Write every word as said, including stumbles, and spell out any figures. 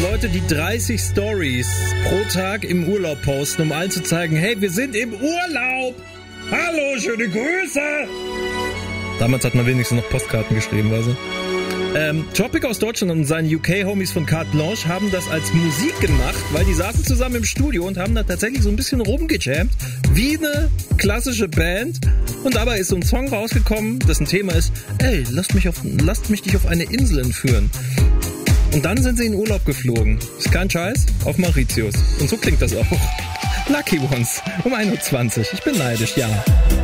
Leute, die dreißig Stories pro Tag im Urlaub posten, um allen zu zeigen, hey, wir sind im Urlaub. Hallo, schöne Grüße. Damals hat man wenigstens noch Postkarten geschrieben, weißt du? Ähm, Tropic aus Deutschland und seine U K-Homies von Carte Blanche haben das als Musik gemacht, weil die saßen zusammen im Studio und haben da tatsächlich so ein bisschen rumgejammt, wie eine klassische Band. Und dabei ist so ein Song rausgekommen, dessen Thema ist, ey, lasst mich, auf, lasst mich dich auf eine Insel entführen. Und dann sind sie in Urlaub geflogen. Ist kein Scheiß, auf Mauritius. Und so klingt das auch. Lucky Ones, um ein Uhr zwanzig. Ich bin neidisch, ja.